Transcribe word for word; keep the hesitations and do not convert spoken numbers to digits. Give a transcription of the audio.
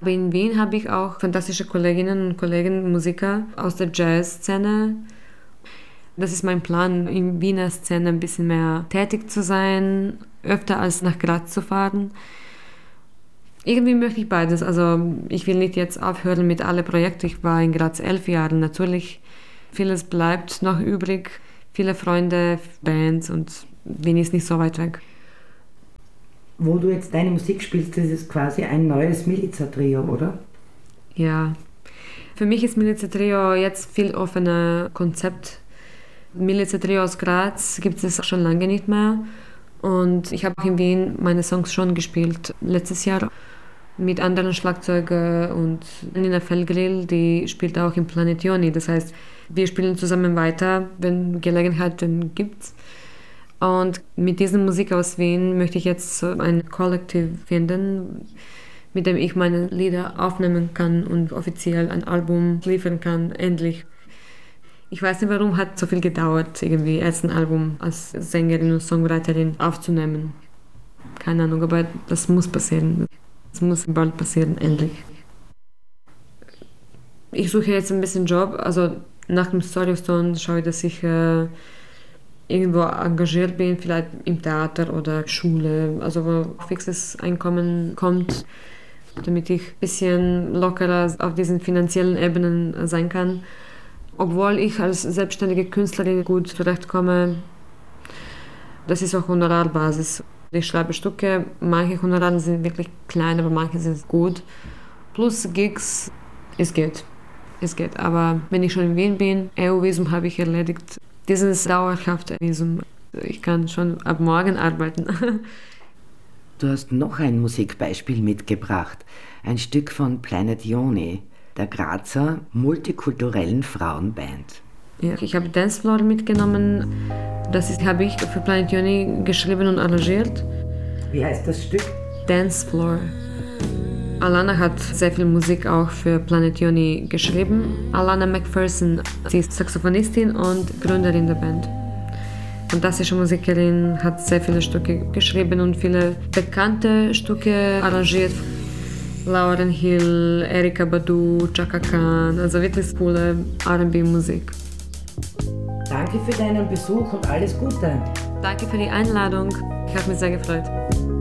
Aber in Wien habe ich auch fantastische Kolleginnen und Kollegen, Musiker aus der Jazzszene. Das ist mein Plan, in Wiener Szene ein bisschen mehr tätig zu sein, öfter als nach Graz zu fahren. Irgendwie möchte ich beides. Also ich will nicht jetzt aufhören mit allen Projekten. Ich war in Graz elf Jahre. Natürlich, vieles bleibt noch übrig. Viele Freunde, Bands und Wien ist nicht so weit weg. Wo du jetzt deine Musik spielst, das ist quasi ein neues Milica-Trio, oder? Ja. Für mich ist Milica-Trio jetzt viel offener Konzept. Milica-Trio aus Graz gibt es schon lange nicht mehr. Und ich habe auch in Wien meine Songs schon gespielt, letztes Jahr mit anderen Schlagzeugern und Nina Felgrill, die spielt auch im Planetioni. Das heißt, wir spielen zusammen weiter, wenn Gelegenheit dann gibt's. Und mit dieser Musik aus Wien möchte ich jetzt ein Kollektiv finden, mit dem ich meine Lieder aufnehmen kann und offiziell ein Album liefern kann, endlich. Ich weiß nicht, warum hat so viel gedauert, irgendwie erst ein Album als Sängerin und Songwriterin aufzunehmen. Keine Ahnung, aber das muss passieren. Das muss bald passieren, endlich. Ich suche jetzt ein bisschen Job, also nach dem Storystone schaue ich, dass ich äh, irgendwo engagiert bin, vielleicht im Theater oder Schule, also wo fixes Einkommen kommt, damit ich ein bisschen lockerer auf diesen finanziellen Ebenen sein kann. Obwohl ich als selbstständige Künstlerin gut zurechtkomme, das ist auch Honorarbasis. Ich schreibe Stücke, manche Honorare sind wirklich klein, aber manche sind gut. Plus Gigs, es geht. Es geht. Aber wenn ich schon in Wien bin, E U-Visum habe ich erledigt. Dieses dauerhafte Visum, ich kann schon ab morgen arbeiten. Du hast noch ein Musikbeispiel mitgebracht, ein Stück von Planetioni, der Grazer multikulturellen Frauenband. Ja, ich habe Dancefloor mitgenommen, das ist, habe ich für Planetioni geschrieben und arrangiert. Wie heißt das Stück? Dancefloor. Alana hat sehr viel Musik auch für Planetioni geschrieben. Alana Macpherson, sie ist Saxophonistin und Gründerin der Band. Fantastische Musikerin, hat sehr viele Stücke geschrieben und viele bekannte Stücke arrangiert. Lauryn Hill, Erykah Badu, Chaka Khan, also wirklich coole R and B-Musik. Danke für deinen Besuch und alles Gute. Danke für die Einladung. Ich habe mich sehr gefreut.